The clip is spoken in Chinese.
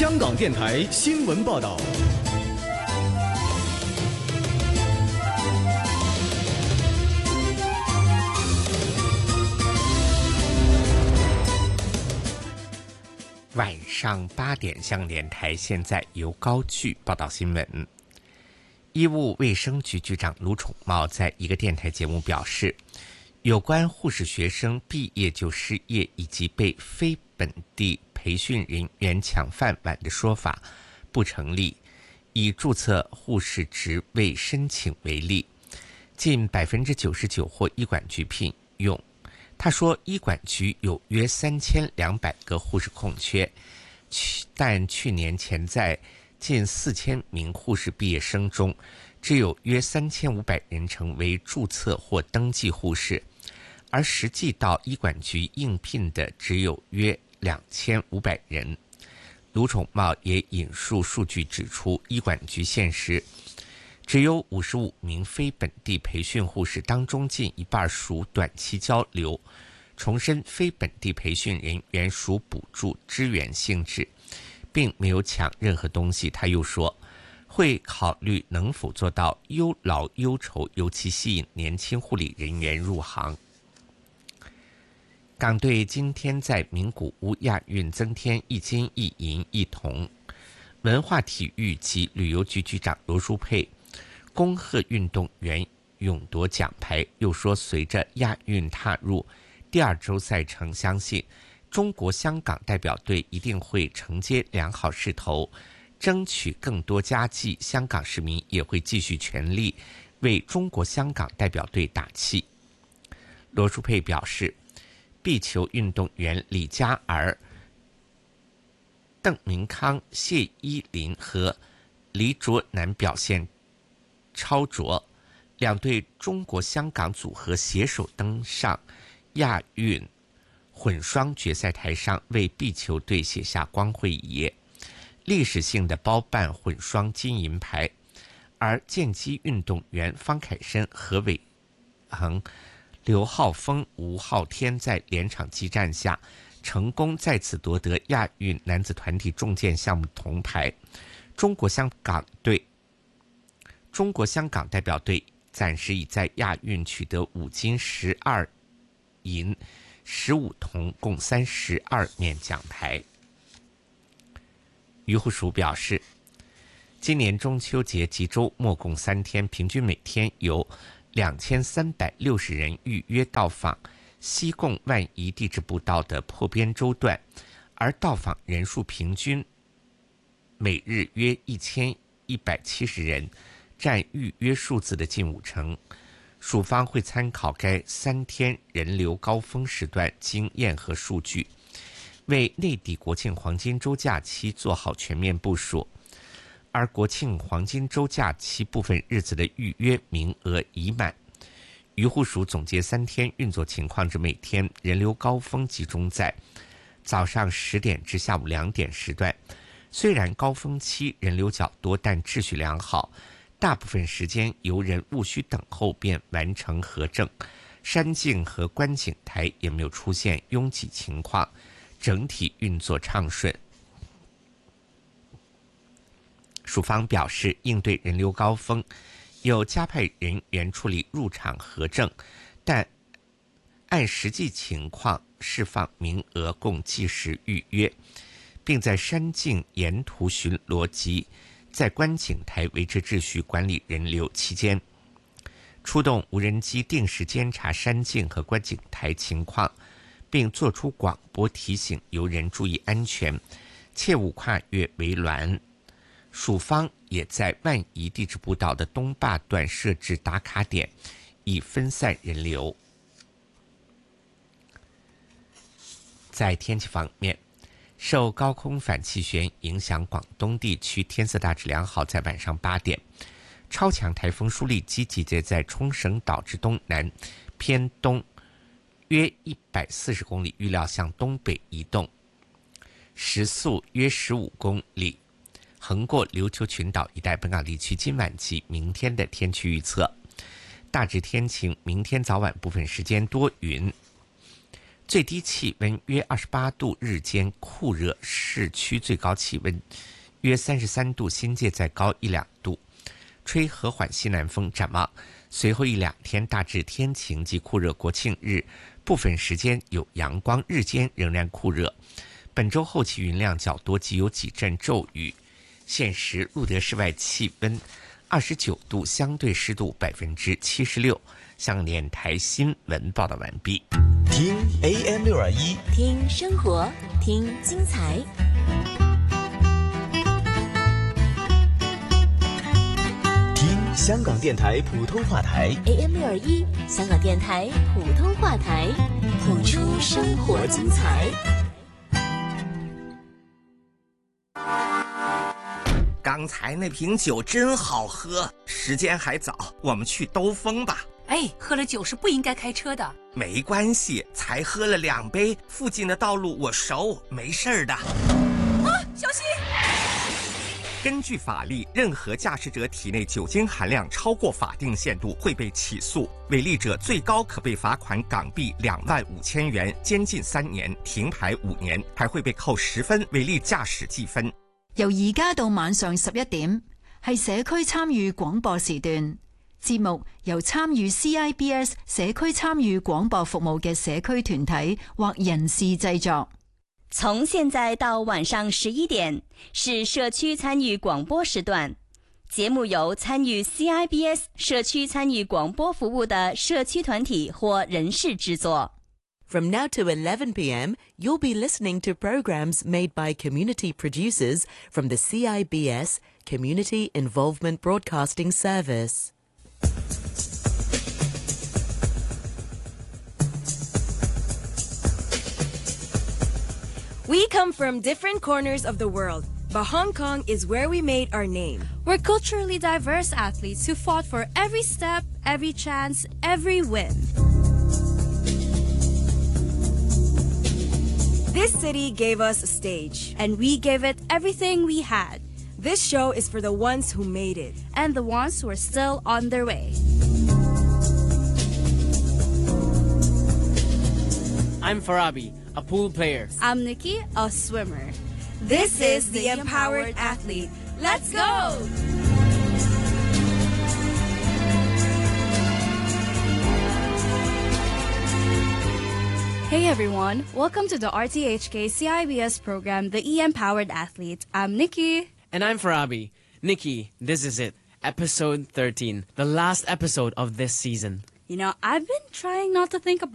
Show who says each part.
Speaker 1: 香港电台新闻报道。
Speaker 2: 晚上8点，香港电台现在由高炬报道新闻。医务卫生局局长卢宠茂在一个电台节目表示，有关护士学生毕业就失业以及被非本地培训人员抢饭碗的说法不成立。以注册护士职位申请为例，近99%获医管局聘用。他说，医管局有约3200个护士空缺，但去年潜在近4000名护士毕业生中，只有约3500人成为注册或登记护士，而实际到医管局应聘的只有约2500人。卢宠茂也引述数据指出，医管局现时只有55名非本地培训护士，当中近一半属短期交流。重申非本地培训人员属补助支援性质，并没有抢任何东西。他又说，会考虑能否做到优劳优酬，尤其吸引年轻护理人员入行。港队今天在名古屋亚运增添1金1银1铜。文化体育及旅游局局长罗淑佩恭贺运动员勇夺奖牌，又说随着亚运踏入第2周赛程，相信中国香港代表队一定会承接良好势头，争取更多佳绩。香港市民也会继续全力为中国香港代表队打气。罗淑佩表示，壁球运动员李嘉儿、邓明康、谢依霖和黎卓男表现超卓，两队中国香港组合携手登上亚运混双决赛台上，为壁球队写下光辉一页，历史性的包办混双金银牌。而剑击运动员方凯申、何伟恒、刘浩峰、吴昊天在连场激战下，成功再次夺得亚运男子团体重剑项目铜牌。中国香港代表队暂时已在亚运取得5金12银15铜，共32面奖牌。于护署表示，今年中秋节及周末共3天，平均每天有2360人预约到访西贡万宜地质步道的破边洲段，而到访人数平均每日约1170人，占预约数字的近50%。署方会参考该3天人流高峰时段经验和数据，为内地国庆黄金周假期做好全面部署。而国庆黄金周假期部分日子的预约名额已满。渔护署总结3天运作情况，指每天人流高峰集中在早上10点至下午2点时段，虽然高峰期人流较多，但秩序良好，大部分时间游人无需等候便完成核证，山径和观景台也没有出现拥挤情况，整体运作畅顺。署方表示，应对人流高峰，有加派人员处理入场核证，但按实际情况释放名额供计时预约，并在山径沿途巡逻及在观景台维持秩序管理人流期间，出动无人机定时监察山径和观景台情况，并作出广播提醒游人注意安全，切勿跨越围栏。署方也在万宜地质步道的东坝段设置打卡点，以分散人流。在天气方面，受高空反气旋影响，广东地区天色大致良好。在晚上8点，超强台风舒丽基集结在冲绳岛之东南偏东约140公里，预料向东北移动，时速约15公里，横过琉球群岛一带。本港地区今晚及明天的天气预测：大致天晴，明天早晚部分时间多云， 最低气温约28度，日间酷热，市区最高气温约33度，新界再高1-2度，吹和缓西南风。展望随后1-2天大致天晴及酷热，国庆日部分时间有阳光，日间仍然酷热。本周后期云量较多，及有几阵骤雨。现时路德室外气温29度，相对湿度76%。香港电台新闻报道完毕。
Speaker 1: 听 AM621，
Speaker 3: 听生活，听精彩。
Speaker 1: 听香港电台普通话台
Speaker 3: AM621，香港电台普通话台，谱出生活精彩。
Speaker 2: 刚才那瓶酒真好喝，时间还早，我们去兜风吧。
Speaker 4: 哎，喝了酒是不应该开车的。
Speaker 2: 没关系，才喝了2杯，附近的道路我熟，没事的。
Speaker 4: 小心！
Speaker 2: 根据法律，任何驾驶者体内酒精含量超过法定限度会被起诉，违例者最高可被罚款港币25000元，监禁3年，停牌5年，还會被扣10分違例駕駛記分。
Speaker 5: 由而家到晚上11點，係社區參與廣播時段。節目由參與 CIBS 社區參與廣播服務嘅社區團體或人士製作。
Speaker 6: 從現在到晚上11點是社區參與廣播時段，節目由參與 CIBS 社區參與廣播服務的社區團體或人士製作。
Speaker 7: From now to 11 p.m., you'll be listening to programs made by community producers from the CIBS Community Involvement Broadcasting Service.
Speaker 8: We come from different corners of the world, but Hong Kong is where we made our name.
Speaker 9: We're culturally diverse athletes who fought for every step, every chance, every win.
Speaker 8: This city gave us a stage,
Speaker 9: and we gave it everything we had.
Speaker 8: This show is for the ones who made it,
Speaker 9: and the ones who are still on their way.
Speaker 10: I'm Farabi, a pool player.
Speaker 9: I'm Nikki, a swimmer.
Speaker 8: This is The Empowered Athlete. Let's go!
Speaker 9: Hey everyone, welcome to the RTHK CIBS program, The E-Empowered Athlete. I'm Nikki.
Speaker 10: And I'm Farabi. Nikki, this is it. Episode 13, the last episode of this season.
Speaker 9: You know, I've been trying not to think about